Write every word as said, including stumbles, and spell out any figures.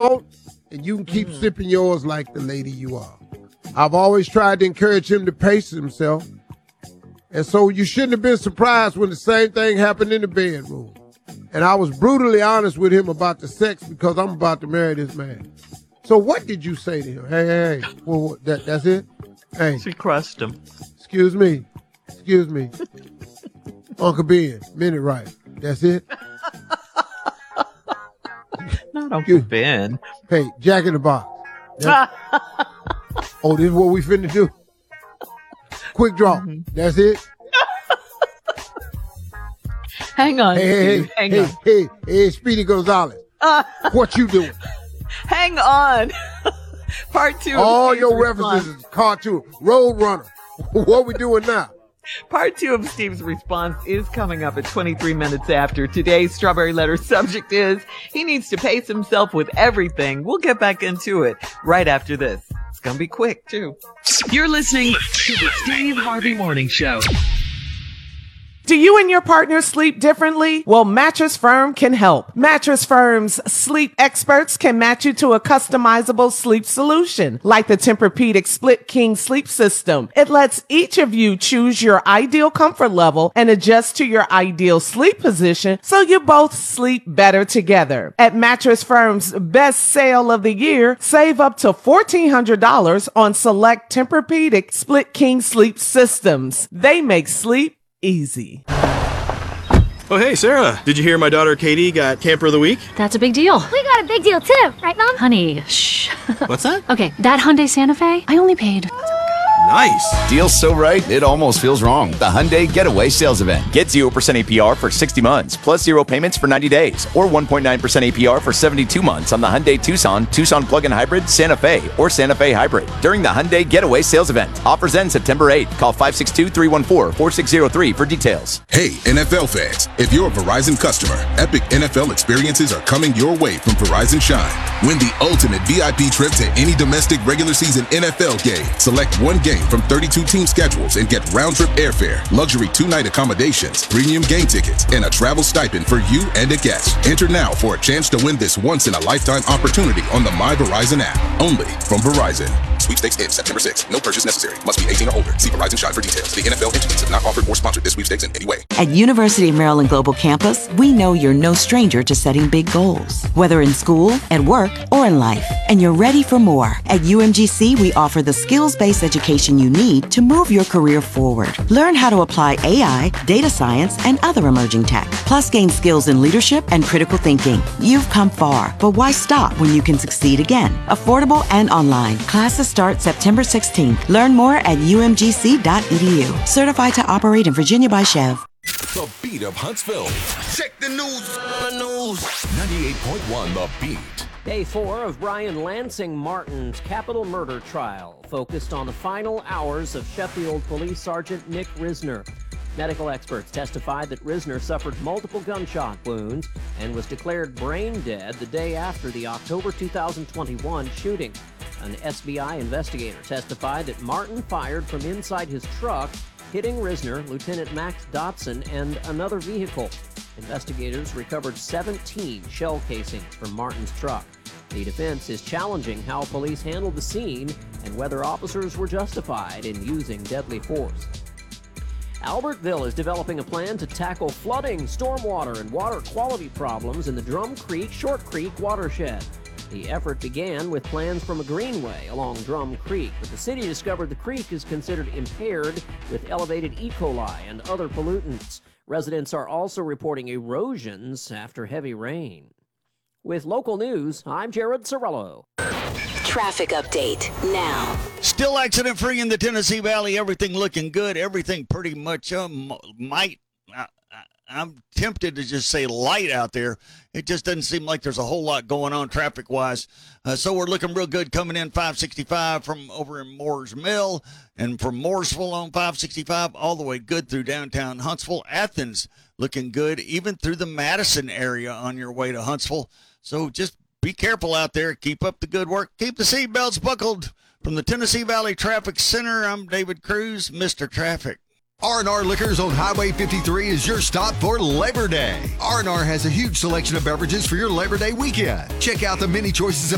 want, and you can keep mm. sipping yours like the lady you are. I've always tried to encourage him to pace himself. And so you shouldn't have been surprised when the same thing happened in the bedroom. And I was brutally honest with him about the sex because I'm about to marry this man. So what did you say to him? Hey, hey, hey. Well, that, that's it? Hey. She crushed him. Excuse me. Excuse me. Uncle Ben, minute right. That's it? Not Uncle Ben. Hey, Jack in the Box. Oh, this is what we finna do? Quick draw. Mm-hmm. That's it? Hang on. Hey, hey, hey, hang hey, on. Hey, hey, hey, Speedy Gonzalez. Uh, what you doing? Hang on. Part two. All your references is cartoon. Road Runner. What we doing now? Part two of Steve's response is coming up at twenty-three minutes after. Today's Strawberry Letter subject is he needs to pace himself with everything. We'll get back into it right after this. It's going to be quick, too. You're listening to the Steve Harvey Morning Show. Do you and your partner sleep differently? Well, Mattress Firm can help. Mattress Firm's sleep experts can match you to a customizable sleep solution, like the Tempur-Pedic Split King Sleep System. It lets each of you choose your ideal comfort level and adjust to your ideal sleep position so you both sleep better together. At Mattress Firm's best sale of the year, save up to fourteen hundred dollars on select Tempur-Pedic Split King Sleep Systems. They make sleep easy. Oh, hey, Sarah. Did you hear my daughter Katie got Camper of the Week? That's a big deal. We got a big deal, too. Right, Mom? Honey, shh. What's that? Okay, that Hyundai Santa Fe, I only paid... Nice. Deal's so right, it almost feels wrong. The Hyundai Getaway Sales Event. Get zero percent A P R for sixty months, plus zero payments for ninety days, or one point nine percent A P R for seventy-two months on the Hyundai Tucson, Tucson Plug-in Hybrid, Santa Fe, or Santa Fe Hybrid during the Hyundai Getaway Sales Event. Offers end September eighth. Call five six two, three one four, four six zero three for details. Hey, N F L fans, if you're a Verizon customer, epic N F L experiences are coming your way from Verizon Shine. Win the ultimate V I P trip to any domestic regular season N F L game. Select one game from thirty-two team schedules and get round-trip airfare, luxury two-night accommodations, premium game tickets, and a travel stipend for you and a guest. Enter now for a chance to win this once-in-a-lifetime opportunity on the My Verizon app. Only from Verizon. Sweepstakes ends September sixth. No purchase necessary. Must be eighteen or older. See Verizon Shine for details. The N F L entities have not offered or sponsored this sweepstakes in any way. At University of Maryland Global Campus, we know you're no stranger to setting big goals, whether in school, at work, or in life. And you're ready for more. At U M G C, we offer the skills-based education you need to move your career forward. Learn how to apply A I, data science, and other emerging tech. Plus, gain skills in leadership and critical thinking. You've come far, but why stop when you can succeed again? Affordable and online. Classes start September sixteenth. Learn more at U M G C dot E D U. Certified to operate in Virginia by Chev. The Beat of Huntsville. Check the news. The news. ninety-eight point one The Beat. Day four of Brian Lansing Martin's capital murder trial focused on the final hours of Sheffield Police Sergeant Nick Risner. Medical experts testified that Risner suffered multiple gunshot wounds and was declared brain dead the day after the October two thousand twenty-one shooting. An S B I investigator testified that Martin fired from inside his truck, hitting Risner, Lieutenant Max Dotson, and another vehicle. Investigators recovered seventeen shell casings from Martin's truck. The defense is challenging how police handled the scene and whether officers were justified in using deadly force. Albertville is developing a plan to tackle flooding, stormwater, and water quality problems in the Drum Creek, Short Creek watershed. The effort began with plans from a greenway along Drum Creek, but the city discovered the creek is considered impaired with elevated E. coli and other pollutants. Residents are also reporting erosions after heavy rain. With local news, I'm Jared Sorello. Traffic update now. Still accident-free in the Tennessee Valley. Everything looking good. Everything pretty much um, might. Uh, I'm tempted to just say light out there. It just doesn't seem like there's a whole lot going on traffic-wise. Uh, so we're looking real good coming in five sixty-five from over in Moores Mill and from Mooresville on five sixty-five all the way good through downtown Huntsville. Athens looking good even through the Madison area on your way to Huntsville. So just be careful out there. Keep up the good work. Keep the seatbelts buckled. From the Tennessee Valley Traffic Center, I'm David Cruz, Mister Traffic. R and R Liquors on Highway fifty-three is your stop for Labor Day. R and R has a huge selection of beverages for your Labor Day weekend. Check out the many choices of